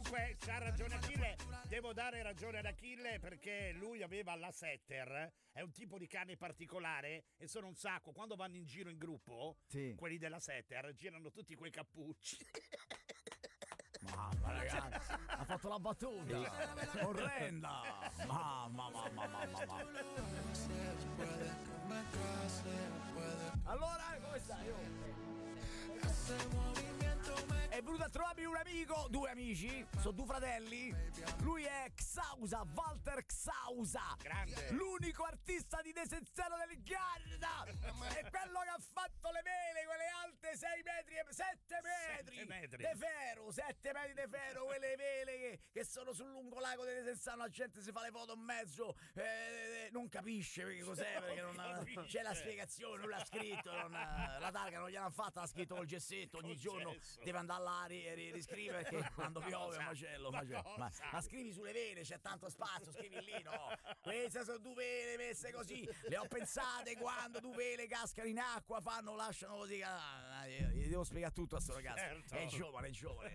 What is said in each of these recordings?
Comunque c'ha ragione Achille, devo dare ragione ad Achille perché lui aveva la setter, è un tipo di cane particolare e sono un sacco, quando vanno in giro in gruppo, Sì. quelli della setter girano tutti quei cappucci. Mamma ragazzi, ha fatto la battuta orrenda. Mamma. Allora, come stai? È venuto a trovarmi un amico, due amici, sono due fratelli. Lui è Xausa, Walter Xausa. Grande. L'unico artista di Desenzano del Garda. È quello che ha fatto le vele, quelle alte 6 metri e 7 metri. 7 metri. De ferro, 7 metri di ferro, quelle vele che sono sul lungolago di Desenzano, la gente si fa le foto in mezzo, non capisce che cos'è, perché non c'è la spiegazione, non l'ha scritto, la targa non gliel'hanno fatta, l'ha scritto col gessetto, ogni giorno deve andare là a riscrivere perché quando piove è un macello. Ma scrivi sulle vele, c'è tanto spazio, scrivi lì, no? Queste sono due vele messe così, le ho pensate quando due vele cascano in acqua, lasciano così. Gli devo spiegare tutto a sto ragazzo. Certo. È giovane.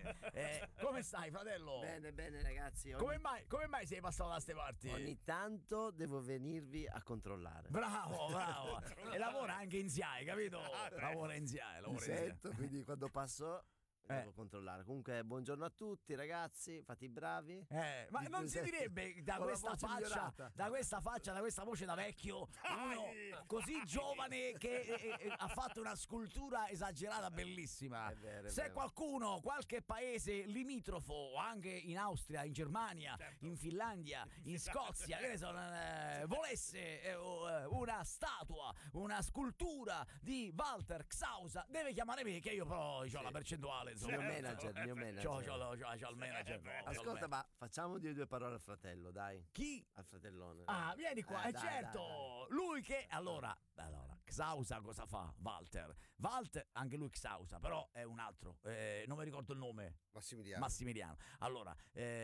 Come stai, fratello? Bene ragazzi. Come mai sei passato da ste parti? Ogni tanto devo venirvi a controllare. Bravo. E lavora anche in SIAE, capito? Lavora in SIAE. Mi sento, quindi quando passo devo controllare. Comunque buongiorno a tutti ragazzi, fate i bravi. Ma non si direbbe da questa faccia, da questa voce da vecchio, uno così giovane che ha fatto una scultura esagerata bellissima. È vero, Se qualcuno, qualche paese limitrofo, anche in Austria, in Germania, in Finlandia, in Scozia, che ne so, volesse una statua, una scultura di Walter Xausa, deve chiamare me, che io però ho la percentuale. Il mio manager. C'ho il manager. Ascolta, ma facciamo dire due parole al fratello, dai. Chi? Al fratellone. Ah, vieni qua, dai, certo. Dai. Lui che allora, Xausa cosa fa? Walter, anche lui Xausa, però è un altro. Non mi ricordo il nome. Massimiliano. Allora,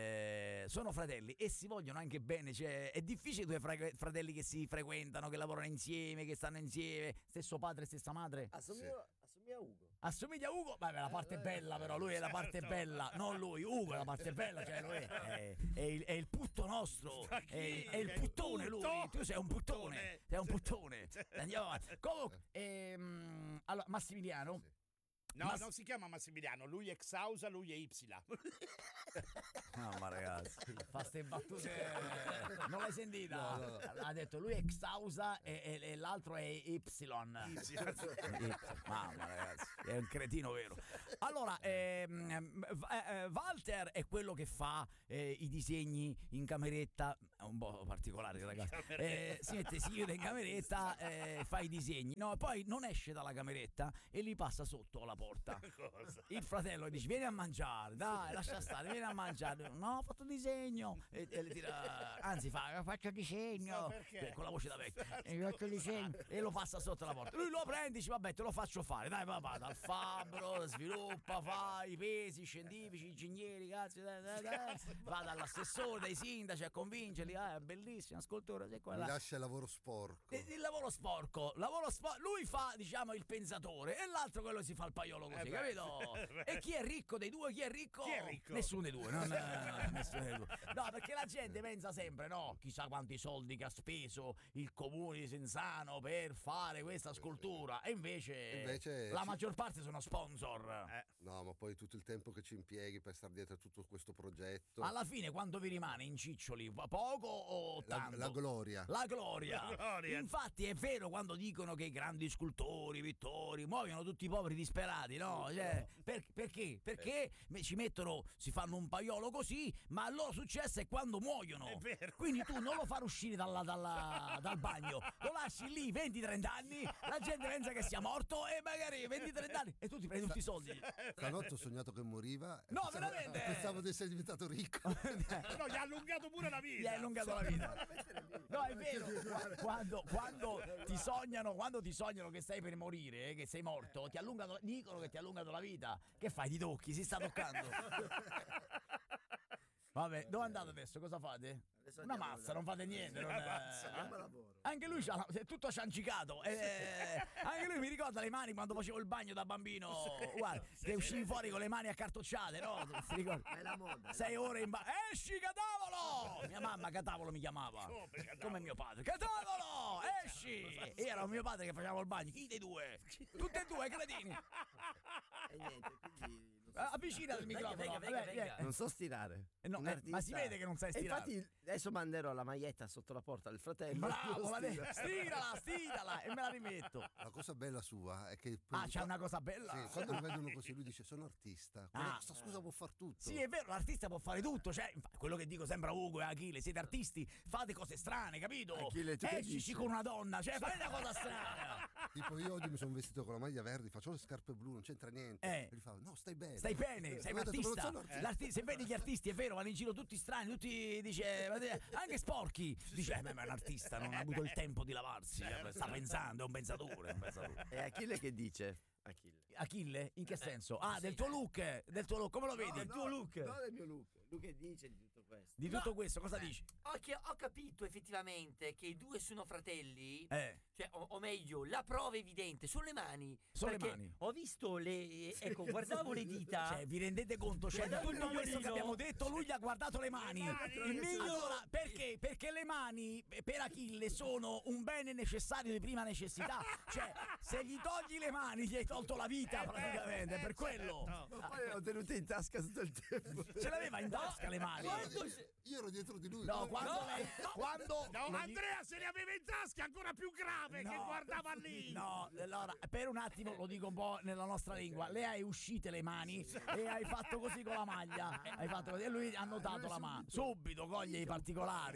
sono fratelli e si vogliono anche bene. Cioè, è difficile due fratelli che si frequentano, che lavorano insieme, che stanno insieme. Stesso padre, stessa madre. Assomiglia a Ugo. Assomiglia a Ugo? Beh, la parte bella, però. Lui è la parte bella. Non lui, Ugo è la parte bella. Cioè, lui è il putto nostro. È il puttone, lui. Tu sei un puttone. Sei un puttone. Andiamo avanti. Comunque, allora, Massimiliano. Sì. No, non si chiama Massimiliano, lui è Xausa, lui è Ipsila. No, ma ragazzi, fa ste battute. Non l'hai sentita? No. Ha detto lui è Xausa e l'altro è Ypsilon. Mamma ragazzi, è un cretino vero. Allora, Walter è quello che fa i disegni in cameretta, è un po' particolare ragazzi. Si chiude in cameretta, fa i disegni. No, poi non esce dalla cameretta e li passa sotto la porta. Cosa? Il fratello dice vieni a mangiare, dai, lascia stare, vieni a mangiare. No, ho fatto disegno e le tira, anzi faccio disegno con la voce da vecchio faccio disegno e lo passa sotto la porta. Lui lo prende e dice vabbè te lo faccio fare, dai va dal fabbro, sviluppa, fa i pesi scientifici, ingegneri, cazzo, dai. Va dall'assessore, dai sindaci a convincerli, è bellissima scultura, sei qua, mi lascia il lavoro sporco. Il lavoro sporco, lui fa diciamo il pensatore e l'altro quello si fa il paiolo così, capito? E chi è ricco dei due? Chi è ricco? Nessuno dei due, nessuno dei due. No, perché la gente pensa sempre, no, chissà quanti soldi che ha speso il comune di Senzano per fare questa scultura. E invece la maggior parte sono sponsor. No, ma poi tutto il tempo che ci impieghi per stare dietro a tutto questo progetto. Alla fine quanto vi rimane in ciccioli? Poco o tanto? La gloria. La gloria. Infatti è vero quando dicono che i grandi scultori, pittori muoiono tutti i poveri disperati, no? Cioè, perché? Perché ci mettono, si fanno un paiolo così, ma il loro successo è quando muoiono. È vero. Quindi tu non lo fai uscire dal bagno, lo lasci lì 20-30 anni, la gente pensa che sia morto e magari 20-30 anni e tu ti prendi tutti i soldi. Stanotte ho sognato che moriva. No, veramente? Pensavo di essere diventato ricco. No, gli ha allungato pure la vita. Gli ha allungato la vita. No, è vero. Quando ti sognano che stai per morire, che sei morto, dicono che ti ha allungato la vita. Che fai? Ti tocchi? Si sta toccando. Vabbè, dove andate adesso? Cosa fate? Una mazza, non fate niente. Anche lui è tutto ciancicato. Anche lui mi ricorda le mani quando facevo il bagno da bambino. Guarda, che uscivi fuori con le mani accartocciate, no? Ti ricordi? È la moda. 6 ore in bagno. Esci, Catavolo! Mia mamma Catavolo mi chiamava. Come mio padre. Catavolo! Esci! E era mio padre che faceva il bagno. Chi dei due? Tutti e due, cretini. E niente, quindi... Avvicina il microfono. Venga. Non so stirare. No, ma si vede che non sai E stirare. infatti adesso manderò la maglietta sotto la porta del fratello. Bravo, stirala e me la rimetto. La cosa bella sua è che... C'è una cosa bella. Sì, quando lo vedono così lui dice sono artista. Questa scusa può far tutto. Sì, è vero, l'artista può fare tutto. Cioè, quello che dico sembra Ugo e Achille, siete artisti, fate cose strane, capito? Achille, tu che escici dici? con una donna, cioè fai una cosa strana. Tipo io oggi mi sono vestito con la maglia verde, faccio le scarpe blu, non c'entra niente. E gli fa no, stai bene. Stai bene, sei un Ho detto, "Ma non artista. sono artista." Se vedi gli artisti, è vero, vanno in giro tutti strani, tutti dice, anche sporchi. Dice, ma è un artista, non ha avuto il tempo di lavarsi. Sta pensando, è un pensatore. E Achille che dice? Achille? In che senso? Del tuo look, come lo vedi? Del tuo look. No, del mio look. Lui che dice di tutto questo? Di tutto questo, cosa dici? Ho capito effettivamente che i due sono fratelli. Cioè, o meglio, la prova evidente sono le mani. Sono le Perché mani. Ho visto ecco, guardavo le dita. Cioè, vi rendete conto? Cioè, di tutto questo che abbiamo detto, lui gli ha guardato le mani. Allora, perché? Perché le mani per Achille sono un bene necessario di prima necessità. Cioè, se gli togli le mani, gli hai tolto la vita, praticamente. Per quello. Ma poi l'ho tenuto in tasca tutto il tempo. Ce l'aveva in tasca le mani. Io ero dietro di lui. No, quando Andrea se le aveva in tasca, ancora più grave, che guardava lì. No, allora, per un attimo lo dico un po' nella nostra lingua. Le hai uscite le mani e hai fatto così con la maglia. Hai fatto così e lui ha notato la mano. Subito coglie i particolari.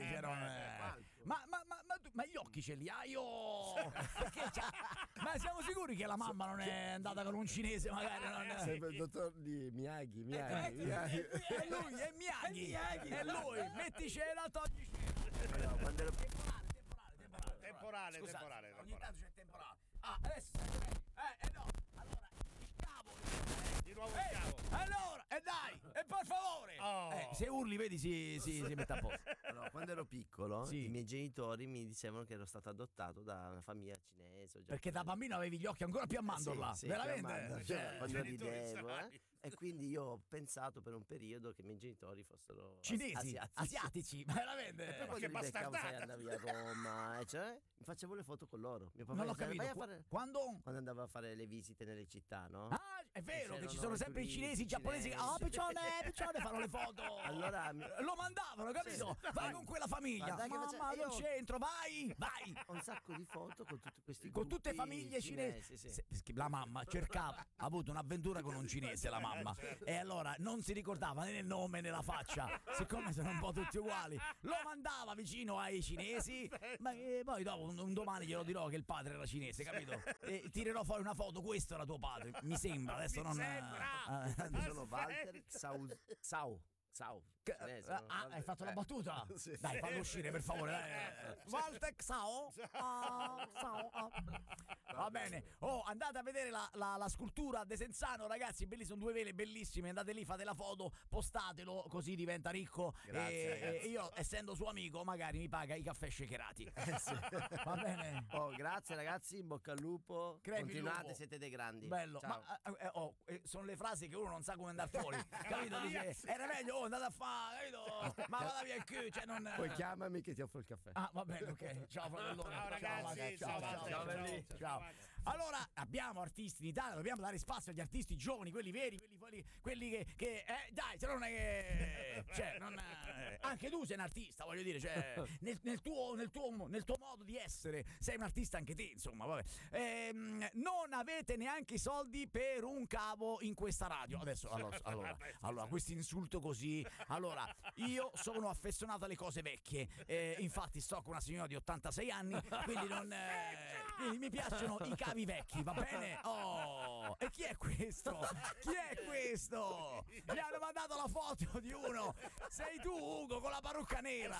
Ma gli occhi ce li hai? Perché ma siamo sicuri che la mamma non è andata con un cinese, magari non Sempre il dottor di Miyagi. È lui, è Miyagi. È lui, metticela, toglicela. No, quando ero... Temporale. Ogni tanto c'è temporale. Adesso no. Allora, il cavolo. Di nuovo il cavo. Allora, dai, e per favore. Se urli, vedi, si mette a posto. Allora, quando ero piccolo, Sì. i miei genitori mi dicevano che ero stato adottato da una famiglia cinese. Perché da bambino avevi gli occhi ancora più a mandorla. Sì, veramente. cioè, quando genitori ridevo, strani. E quindi io ho pensato per un periodo che i miei genitori fossero Cinesi, asiatici, veramente. E poi che mi beccavo, sai, bastardata. andavi a Roma, cioè, mi facevo le foto con loro. Mio papà Non l'ho diceva, capito. "Vai a fare-" Quando? quando andavo a fare le visite nelle città, no? È vero che c'erano ci sono i sempre i turisti cinesi, i giapponesi che piccione, fanno le foto. Allora Lo mandavano, capito? Vai con quella famiglia. Ma dai che Mamma, io- non c'entro, vai. ho un sacco di foto con tutti questi Con tutte gruppi famiglie cinesi. sì. La mamma cercava, ha avuto un'avventura con un cinese la mamma. E allora non si ricordava né il nome né la faccia. Siccome sono un po' tutti uguali, lo mandava vicino ai cinesi. Ma poi dopo un domani glielo dirò che il padre era cinese, capito? E tirerò fuori una foto, questo era tuo padre. Mi sembra, adesso non. Io sono Walter Sau. Cinese, no? Hai fatto la battuta? Sì. Dai, fallo uscire per favore. Walter Sao. Va bene. Andate a vedere la scultura De Senzano, ragazzi. Belli, sono 2 vele bellissime. Andate lì, fate la foto, postatelo, così diventa ricco. Grazie, e io, essendo suo amico, magari mi paga i caffè shakerati. Va bene. Grazie ragazzi, in bocca al lupo. Crepi il Continuate, lupo. siete dei grandi. Bello, Ciao. ma sono le frasi che uno non sa come andare fuori. Capito? Dice, era meglio, andate a fare, capito? Ma vada via il culo, cioè non. Poi chiamami che ti offro il caffè. Va bene, ok. Ciao fratellone. Ciao, ragazzi. Ciao. Allora, abbiamo artisti in Italia, dobbiamo dare spazio agli artisti giovani, quelli veri, quelli che dai, se non è che cioè, non anche tu sei un artista, voglio dire, cioè nel tuo modo di essere, sei un artista anche te, insomma, vabbè. Non avete neanche i soldi per un cavo in questa radio. Adesso allora questo insulto così. Allora, io sono affezionato alle cose vecchie. Infatti sto con una signora di 86 anni, quindi quindi mi piacciono i cavi vecchi, va bene? E chi è questo? Mi hanno mandato la foto di uno. Sei tu, Ugo, con la parrucca nera.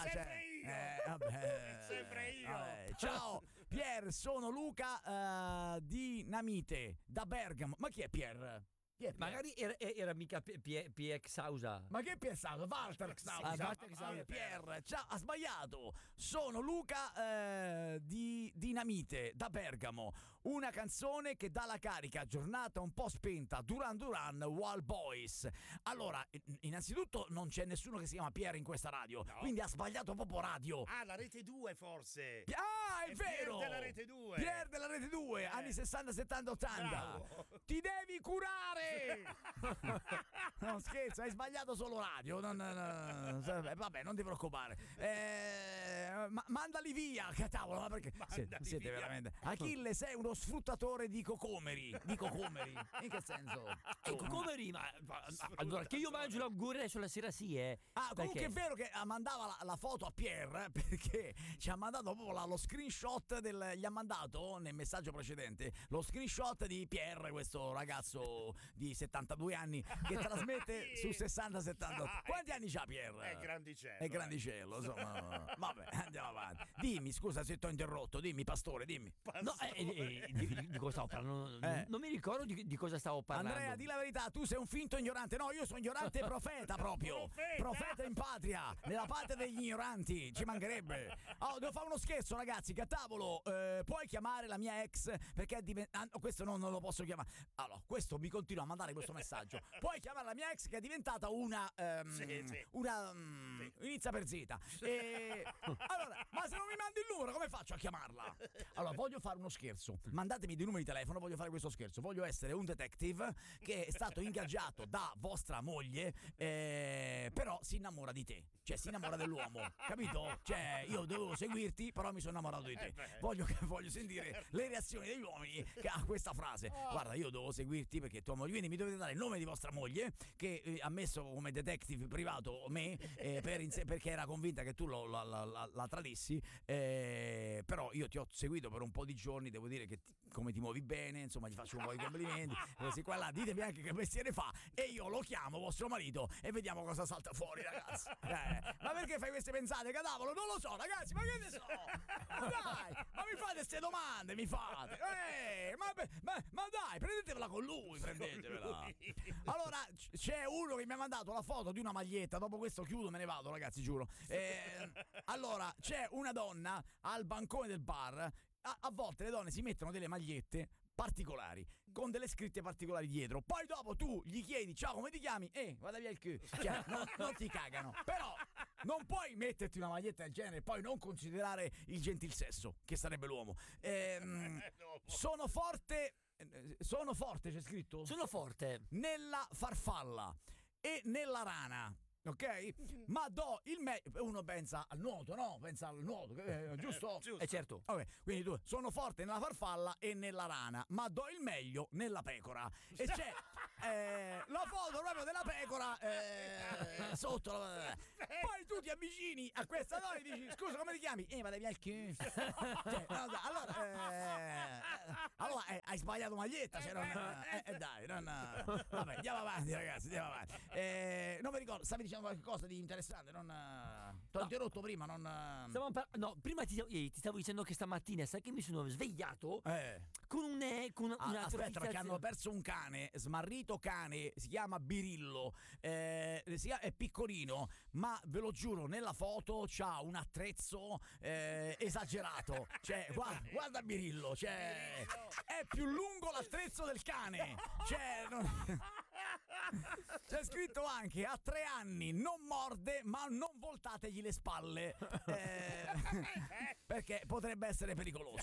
Sempre io. Ciao Pier, sono Luca Dinamite da Bergamo. Ma chi è Pier? Magari era mica Pierre Xausa. Ma che pensato? Walter Xausa. Pierre, ciao, ha sbagliato. Sono Luca di Dinamite da Bergamo. Una canzone che dà la carica, giornata un po' spenta, Duran Duran, Wild Boys. Allora, innanzitutto non c'è nessuno che si chiama Pierre in questa radio, quindi ha sbagliato proprio radio. Ah, la Rete 2 forse. Ah, è vero! Pierre della Rete 2. Pierre della Rete 2, anni 60, 70, 80. Bravo. Ti devi curare! No, scherzo, hai sbagliato solo radio. Vabbè, non ti preoccupare. Mandali via, che cavolo, ma perché? Siete via. veramente. Achille, sei uno sfruttatore di cocomeri. Di cocomeri. In che senso? Cocomeri, ma allora che io mangio l'augurio adesso la sera sì, Ah, comunque è vero che mandava la foto a Pierre, perché ci ha mandato proprio lo screenshot gli ha mandato nel messaggio precedente lo screenshot di Pierre, questo ragazzo di 72 anni che trasmette su 60-70. Quanti anni c'ha Pierre? È grandicello. È grandicello, insomma. Vabbè, andiamo avanti. Dimmi, scusa se ti ho interrotto, dimmi pastore, dimmi. No, di cosa stavo parlando? Non mi ricordo di cosa stavo parlando. Andrea, di la verità, tu sei un finto ignorante. No, io sono ignorante profeta proprio. Profeta in patria, nella patria degli ignoranti, ci mancherebbe. Oh, devo fare uno scherzo, ragazzi, che a tavolo puoi chiamare la mia ex perché questo non lo posso chiamare. Allora, questo mi continua a mandare questo messaggio. Puoi chiamare la mia ex che è diventata una inizia per Z. Allora, ma se non mi mandi il numero come faccio a chiamarla? Allora, voglio fare uno scherzo. Mandatemi dei numeri di telefono, voglio fare questo scherzo. Voglio essere un detective che è stato ingaggiato da vostra moglie, però si innamora di te. Cioè, si innamora dell'uomo, capito? Cioè, io dovevo seguirti, però mi sono innamorato di te. Voglio sentire le reazioni degli uomini a questa frase. Guarda, io dovevo seguirti perché tua moglie, quindi mi dovete dare il nome di vostra moglie che ha messo come detective privato me perché era convinta che tu la tradissi, però io ti ho seguito per un po' di giorni, devo dire che come ti muovi bene, insomma, ti faccio un po' di complimenti, così qua là, ditemi anche che mestiere fa e io lo chiamo vostro marito e vediamo cosa salta fuori, ragazzi. Ma perché fai queste pensate, cadavolo? Non lo so, ragazzi, ma che ne so? Dai, ma mi fate queste domande, mi fate? Ma dai, prendetevela con lui, prendetevela. Allora, c'è uno che mi ha mandato la foto di una maglietta, dopo questo chiudo, me ne vado, ragazzi, giuro. Allora, c'è una donna al bancone del bar, a volte le donne si mettono delle magliette particolari con delle scritte particolari dietro, poi dopo tu gli chiedi ciao come ti chiami vada via il culo, cioè non ti cagano, però non puoi metterti una maglietta del genere e poi non considerare il gentil sesso che sarebbe l'uomo. Sono forte, c'è scritto? Sono forte nella farfalla e nella rana. Ok? Ma do il meglio. Uno pensa al nuoto, no? Pensa al nuoto, giusto? Certo. Ok, quindi tu sono forte nella farfalla e nella rana, ma do il meglio nella pecora. E c'è la foto proprio della pecora sotto. Poi tu ti avvicini a questa donna e dici: scusa, come ti chiami? Vada via il culo. Cioè, allora hai sbagliato maglietta. Cioè, dai, vabbè, andiamo avanti, ragazzi, andiamo avanti. Non mi ricordo, stavi dicendo qualcosa di interessante, t'ho interrotto prima, no, prima ti stavo dicendo che stamattina sai che mi sono svegliato con una aspetta, perché hanno perso un cane, smarrito cane, si chiama Birillo, è piccolino, ma ve lo giuro, nella foto c'ha un attrezzo esagerato, cioè guarda Birillo, cioè è più lungo l'attrezzo del cane, cioè c'è scritto anche a 3 anni non morde ma non voltategli le spalle, perché potrebbe essere pericoloso.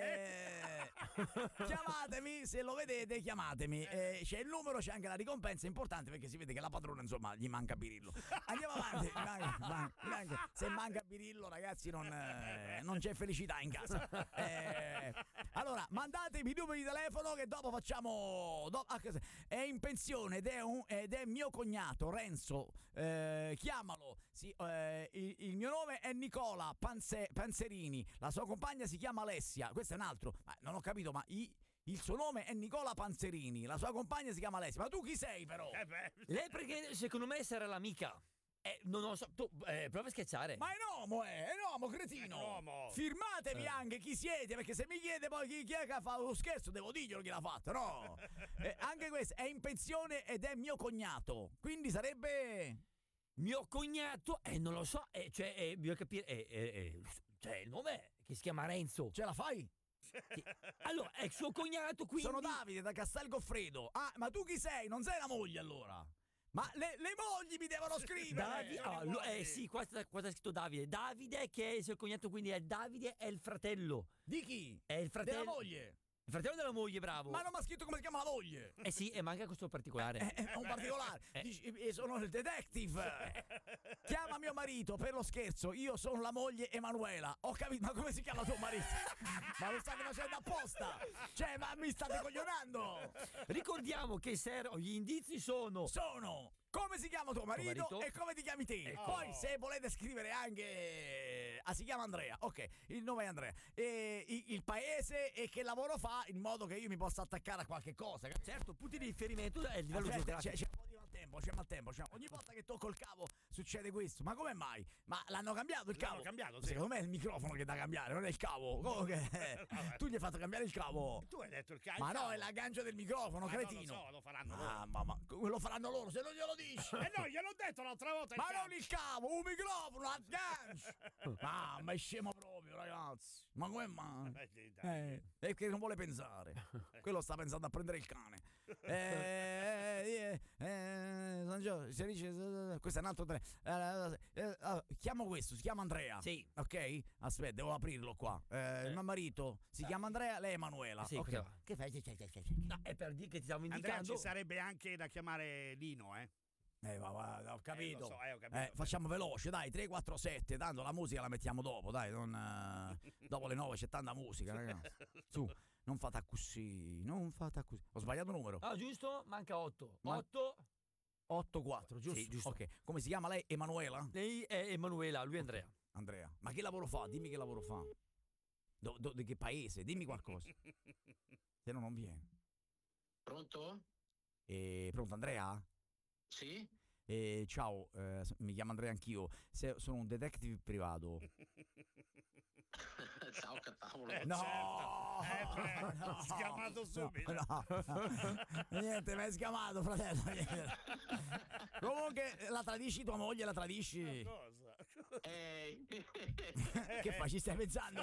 Chiamatemi se lo vedete, chiamatemi, c'è il numero, c'è anche la ricompensa importante perché si vede che la padrona insomma gli manca Birillo. Andiamo avanti. Se manca Birillo, ragazzi, non c'è felicità in casa. Allora mandatemi i numeri di telefono che dopo facciamo è in pensione ed è mio cognato Renzo, chiamalo. Il mio nome è Nicola Panzerini, la sua compagna si chiama Alessia, questo è un altro, ma non ho capito, ma il suo nome è Nicola Panzerini, la sua compagna si chiama Alessia, ma tu chi sei però? Lei perché secondo me sarà l'amica. Non lo so, tu prova a schiacciare. Ma è un uomo, cretino. È un uomo. Firmatevi anche chi siete, perché se mi chiede poi chi è che ha fatto lo scherzo, devo dirglielo chi l'ha fatto, no? Anche questo è in pensione ed è mio cognato, quindi sarebbe... Mio cognato, non lo so, bisogna capire, cioè il nome è che si chiama Renzo. Ce la fai? Sì. Allora, è il suo cognato, quindi... Sono Davide da Castel Goffredo. Ah, ma tu chi sei? Non sei la moglie allora? Ma le mogli mi devono scrivere! Sì, qua sta scritto Davide. Davide, che è il suo cognato, quindi è Davide, è il fratello. Di chi? È il fratello della moglie. Il fratello della moglie, bravo. Ma non mi ha scritto come si chiama la moglie. Sì, e manca questo particolare. È un particolare. Dici, sono il detective. Chiama mio marito per lo scherzo. Io sono la moglie Emanuela. Ho capito, ma come si chiama tuo marito? Ma lo state facendo apposta? Cioè, ma mi state coglionando? Ricordiamo che gli indizi sono come si chiama tuo marito e come ti chiami te. Ecco. Poi se volete scrivere anche si chiama Andrea. Ok, il nome è Andrea. Il paese e che lavoro fa, in modo che io mi possa attaccare a qualche cosa. Certo, punti di riferimento è il livello geografico. C'è un po' di maltempo. Ogni volta che tocco il cavo succede questo. Ma come mai? Ma l'hanno cambiato il cavo? L'hanno cambiato, sì. Secondo me è il microfono che è da cambiare, non è il cavo. Tu gli hai fatto cambiare il cavo. Tu hai detto il cavo. Ma no, è l'aggancio del microfono, cretino. Non lo so, lo faranno loro. Ma lo faranno loro, se non glielo dici. No, gliel'ho detto l'altra volta. Ma non il cavo, un microfono, aggancio. Ma è scemo proprio, ragazzi. Ma come mai? È che non vuole pensare. Quello sta pensando a prendere il cane. Si dice, questo è un altro chiamo questo, si chiama Andrea. Sì. Ok? Aspetta, devo aprirlo qua. Il mio marito si chiama Andrea, lei è Emanuela. Sì, okay. che fai? No, è per dire che ti stavo Andrea, indicando. ci sarebbe anche da chiamare Lino, ho capito. Ho capito. Facciamo veloce, dai, 3, 4, 7. Tanto la musica la mettiamo dopo, dai. Dopo le 9 c'è tanta musica, ragazzi. Su, non fate così. Ho sbagliato numero. Ah, giusto? Manca 8. 8-4, giusto? Sì, giusto. Ok. Come si chiama lei? Emanuela? Lei è Emanuela, lui è Andrea. Andrea. Ma che lavoro fa? Dimmi che lavoro fa. Di che paese? Dimmi qualcosa. Se no non viene. Pronto? Pronto, Andrea? Sì? Ciao, mi chiamo Andrea anch'io. Sono un detective privato. Ciao Catavolo. No! Certo. Schiamato subito. No. Niente, mi hai schiamato, fratello. Comunque, la tradisci tua moglie? La tradisci? Cosa? Che fai? Ci stai pensando?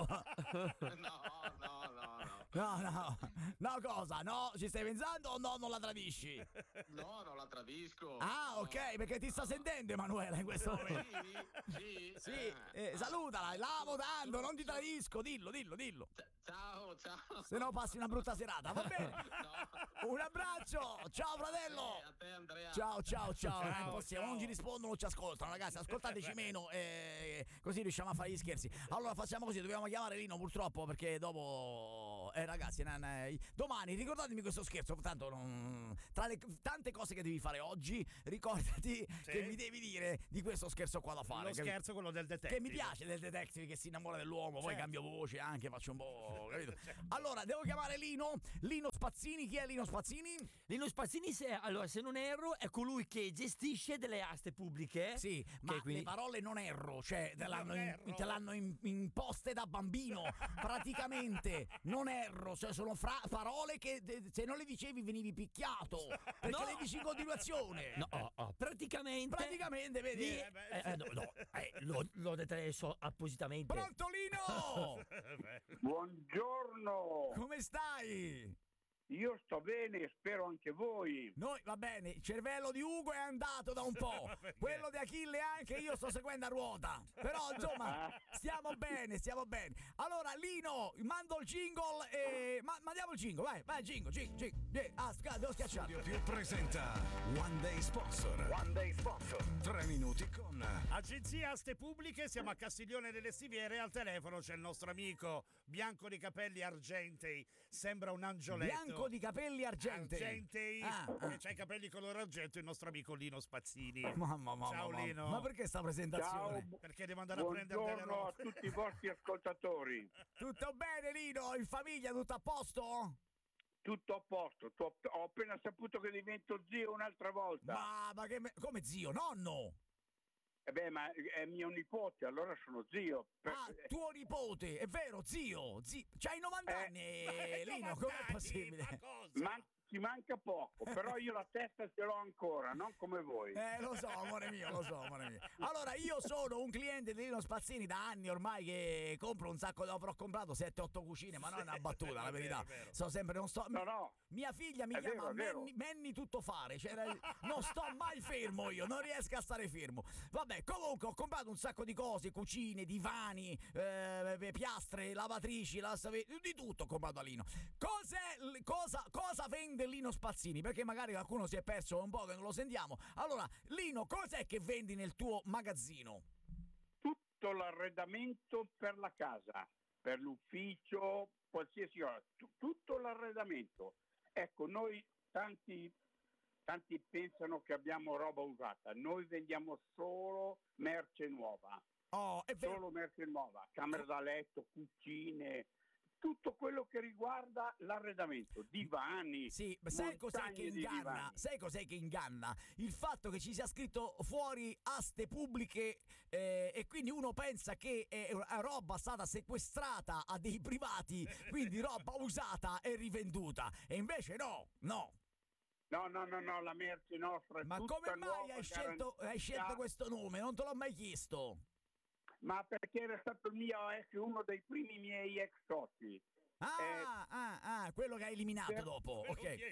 No, cosa? No, ci stai pensando o no, non la tradisci? No, non la tradisco. Ah, ok, perché ti sta sentendo Emanuela in questo momento. Sì. Salutala, lavo tanto, non ti tradisco, dillo. Ciao. Se no passi una brutta serata, va bene? No. Un abbraccio, ciao fratello. A te Andrea. Ciao. Possiamo, non ci rispondono, non ci ascoltano, ragazzi, ascoltateci meno, così riusciamo a fare gli scherzi. Allora facciamo così, dobbiamo chiamare Lino purtroppo, perché dopo ragazzi, domani ricordatemi questo scherzo, tanto tra le tante cose che devi fare oggi, ricordati che mi devi dire di questo scherzo qua da fare. Lo scherzo, quello del detective. Che mi piace del detective che si innamora dell'uomo, poi cambio voce anche, faccio un po', capito? Allora, devo chiamare Lino Spazzini. Chi è Lino Spazzini? Lino Spazzini, se non erro, è colui che gestisce delle aste pubbliche. Sì, ma quindi... le parole non erro, cioè te l'hanno imposte da bambino, praticamente, non erro, cioè sono parole che se non le dicevi venivi picchiato, perché le dici in continuazione. No, praticamente, vedi? L'ho detto adesso appositamente. Pronto Lino? Buongiorno, Come stai? io sto bene, spero anche voi. Noi va bene, il cervello di Ugo è andato da un po', quello di Achille anche io sto seguendo a ruota, però insomma stiamo bene. Allora Lino, mando il jingle e mandiamo il jingle, vai jingle. Devo schiacciare. Studio Più presenta One Day Sponsor. 3 minuti con Agenzia Aste Pubbliche, siamo a Castiglione delle Stiviere, al telefono c'è il nostro amico bianco di capelli argentei, sembra un angioletto. Bianco di capelli argentei. Che c'ha i capelli color argento, il nostro amico Lino Spazzini. Ciao Lino. Ma perché sta presentazione? Ciao. Perché devo andare a prendere delle Buongiorno a robe. tutti i vostri ascoltatori. Tutto bene Lino? In famiglia tutto a posto? Tutto a posto. Ho appena saputo che divento zio un'altra volta. Ma come zio? Nonno? ma è mio nipote, allora sono zio. Tuo nipote, è vero, zio. C'hai 90 anni, Lino, com'è possibile? Ci manca poco, però io la testa ce l'ho ancora, non come voi. Lo so, amore mio. Allora, io sono un cliente di Lino Spazzini da anni ormai che compro un sacco, avrò comprato 7-8 cucine, ma non è una battuta, la verità. So sempre, non sto... No. Mia figlia mi chiama Manny Tuttofare, cioè non sto mai fermo io, non riesco a stare fermo. Vabbè, comunque ho comprato un sacco di cose, cucine, divani, piastre, lavatrici, di tutto ho comprato a Lino. Cosa vende Lino Spazzini? Perché magari qualcuno si è perso un po' che non lo sentiamo. Allora, Lino, cos'è che vendi nel tuo magazzino? Tutto l'arredamento per la casa, per l'ufficio, qualsiasi cosa, tutto l'arredamento. Ecco, noi tanti pensano che abbiamo roba usata, noi vendiamo solo merce nuova. Solo merce nuova, camere da letto, cucine, tutto quello che riguarda l'arredamento, divani. Sì, sai cos'è che inganna? Sai cos'è che inganna? Il fatto che ci sia scritto fuori aste pubbliche e quindi uno pensa che è roba stata sequestrata a dei privati, quindi roba usata e rivenduta. E invece no. No, la merce nostra è Ma tutta come mai nuova, hai scelto questo nome? Non te l'ho mai chiesto. Ma perché era stato uno dei primi miei ex soci. Quello che hai eliminato dopo. Ok.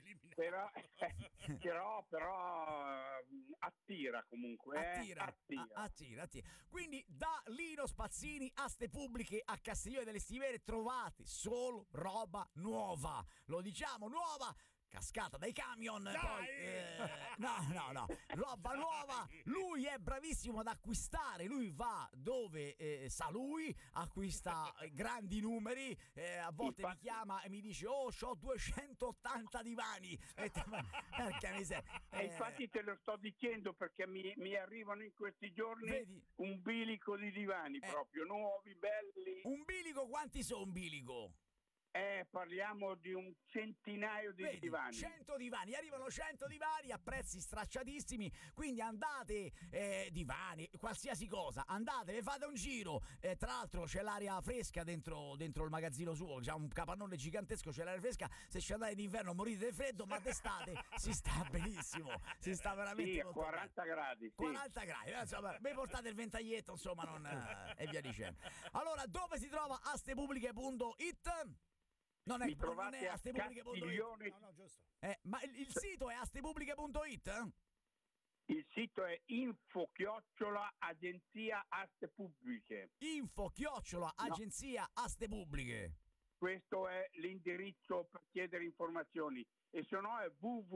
Però attira comunque. Attira. Quindi da Lino Spazzini, aste pubbliche a Castiglione delle Stiviere trovate solo roba nuova. Lo diciamo, nuova. Cascata dai camion, poi no, roba nuova. Lui è bravissimo ad acquistare, lui va dove sa lui, acquista grandi numeri, a volte mi chiama e mi dice c'ho 280 divani. Perché infatti te lo sto dicendo perché mi arrivano in questi giorni un bilico di divani proprio nuovi, belli. Un bilico, quanti sono un bilico? Parliamo di un centinaio di divani. 100 divani, arrivano 100 divani a prezzi stracciatissimi, quindi andate, divani, qualsiasi cosa, andate, vi fate un giro, tra l'altro c'è l'aria fresca dentro il magazzino suo, c'è un capannone gigantesco, c'è l'aria fresca, se ci andate d'inverno morite di freddo, ma d'estate si sta benissimo, si sta veramente molto 40 bene. gradi. 40 gradi, insomma, vi portate il ventaglietto, insomma, e via dicendo. Allora, dove si trova astepubbliche.it? Non è astepubbliche.it. No, giusto. Ma il sito è astepubbliche.it? Il sito è info@agenzia aste pubbliche. Info@agenzia aste pubbliche. Questo è l'indirizzo per chiedere informazioni. E se no è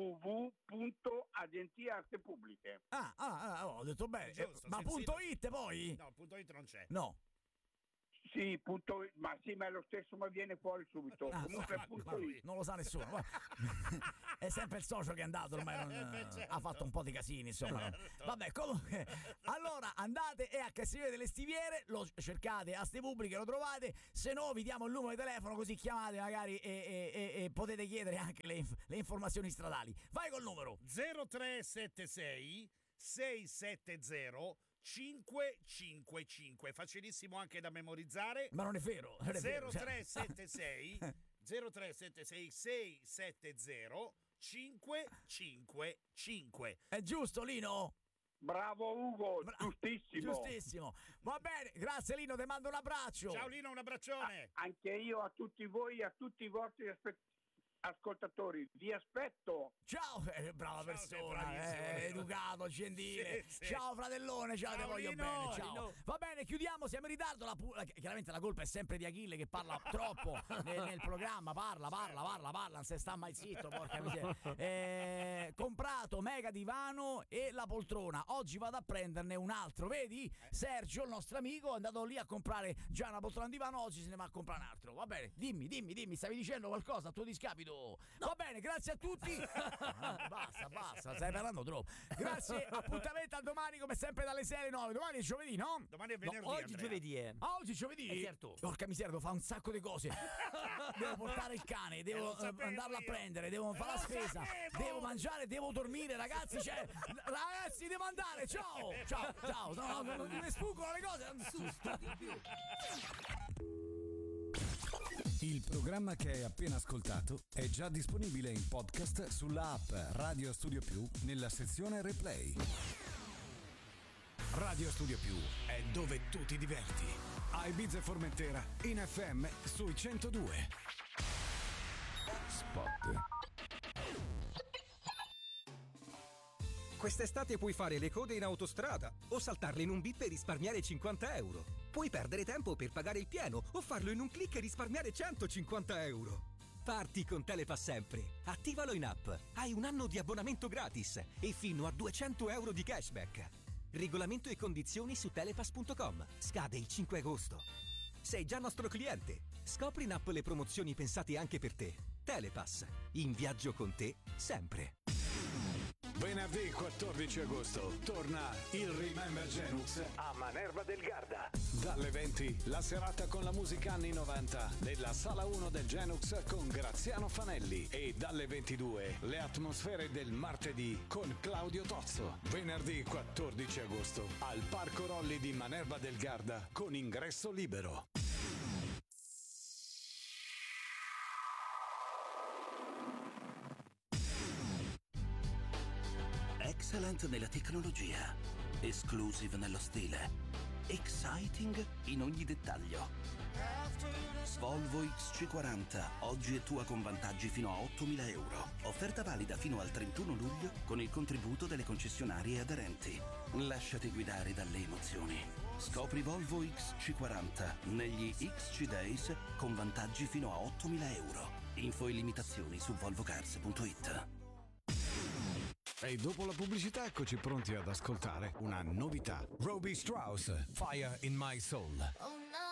www.agenziaastepubbliche. Ho detto bene. Giusto, Ma .it poi? No, .it non c'è. No. Sì, ma è lo stesso, ma viene fuori subito. Comunque it. Non lo sa nessuno. È sempre il socio che è andato, ormai ha fatto un po' di casini, insomma. Vabbè, comunque, allora andate a Castiglione delle Stiviere, lo cercate a Ste Pubbliche, lo trovate, se no vi diamo il numero di telefono così chiamate magari e potete chiedere anche le informazioni stradali. Vai col numero 0376 670 555, facilissimo anche da memorizzare. Ma non è vero. 0376 670 555. È giusto, Lino? Bravo Ugo, giustissimo. Va bene, grazie Lino, ti mando un abbraccio. Ciao Lino, un abbraccione. Anche io a tutti voi e a tutti i vostri ascoltatori, vi aspetto. Ciao, brava persona, educato, gentile. Sì. Ciao fratellone, ciao, ti voglio bene. Ciao. Lino. Va bene, chiudiamo, siamo in ritardo. Chiaramente la colpa è sempre di Achille che parla troppo nel programma. Parla, non si sta mai zitto, porca miseria. Comprato mega divano e la poltrona. Oggi vado a prenderne un altro. Vedi? Sergio, il nostro amico, è andato lì a comprare già una poltrona di divano, oggi se ne va a comprare un altro. Va bene, dimmi, stavi dicendo qualcosa a tuo discapito? stupido. Va bene, grazie a tutti. Basta, stai parlando troppo. Grazie, appuntamento a domani come sempre dalle 6 alle 9. Domani è giovedì, no? Domani è venerdì. Oggi Andrea. giovedì è. Oggi è giovedì? Certo. Porca miseria, devo fare un sacco di cose. Devo portare il cane, devo andarlo a prendere, devo fare la spesa, devo mangiare, devo dormire, ragazzi, ragazzi, devo andare, ciao, no, mi sfuggono le cose. Il programma che hai appena ascoltato è già disponibile in podcast sulla app Radio Studio Più nella sezione Replay. Radio Studio Più è dove tu ti diverti. A Ibiza e Formentera in FM sui 102. Spot. Quest'estate puoi fare le code in autostrada o saltarle in un bip e risparmiare 50 euro. Puoi perdere tempo per pagare il pieno o farlo in un click e risparmiare 150 euro. Parti con Telepass sempre. Attivalo in app. Hai un anno di abbonamento gratis e fino a 200 euro di cashback. Regolamento e condizioni su telepass.com. Scade il 5 agosto. Sei già nostro cliente. Scopri in app le promozioni pensate anche per te. Telepass. In viaggio con te sempre. Venerdì 14 agosto torna il Remember Genux a Manerva del Garda. Dalle 20 la serata con la musica anni 90 nella sala 1 del Genux con Graziano Fanelli e dalle 22 le atmosfere del martedì con Claudio Tozzo. Venerdì 14 agosto al Parco Rolli di Manerva del Garda con ingresso libero. Excellent nella tecnologia, exclusive nello stile, exciting in ogni dettaglio. Volvo XC40, oggi è tua con vantaggi fino a 8.000 euro. Offerta valida fino al 31 luglio con il contributo delle concessionarie aderenti. Lasciati guidare dalle emozioni. Scopri Volvo XC40 negli XC Days con vantaggi fino a 8.000 euro. Info e limitazioni su volvocars.it. E dopo la pubblicità eccoci pronti ad ascoltare una novità. Robbie Strauss, Fire in My Soul. Oh no.